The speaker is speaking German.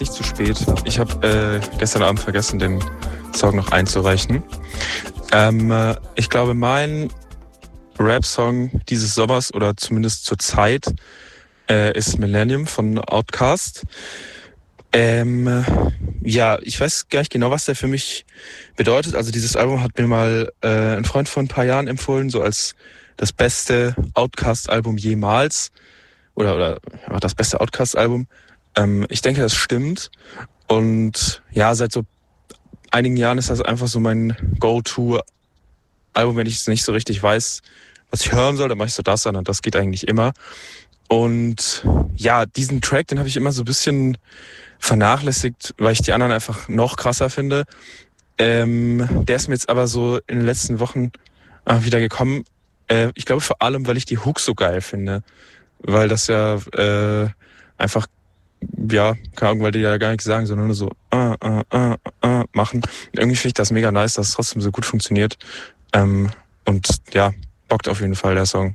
Nicht zu spät. Ich habe gestern Abend vergessen, den Song noch einzureichen. Ich glaube, mein Rap-Song dieses Sommers oder zumindest zur Zeit ist Millennium von Outkast. Ja, ich weiß gar nicht genau, was der für mich bedeutet. Also dieses Album hat mir mal ein Freund vor ein paar Jahren empfohlen, so als das beste Outkast-Album jemals. Oder ja, das beste Outkast-Album. Ich denke, das stimmt. Und ja, seit so einigen Jahren ist das einfach so mein Go-To-Album, wenn ich es nicht so richtig weiß, was ich hören soll, dann mache ich so das an und das geht eigentlich immer. Und ja, diesen Track, den habe ich immer so ein bisschen vernachlässigt, weil ich die anderen einfach noch krasser finde. Der ist mir jetzt aber so in den letzten Wochen wieder gekommen. Ich glaube vor allem, weil ich die Hook so geil finde. Weil das ja einfach, ja, keine Ahnung, weil die ja gar nichts sagen, sondern nur so machen. Und irgendwie finde ich das mega nice, dass es trotzdem so gut funktioniert. Und ja, bockt auf jeden Fall der Song.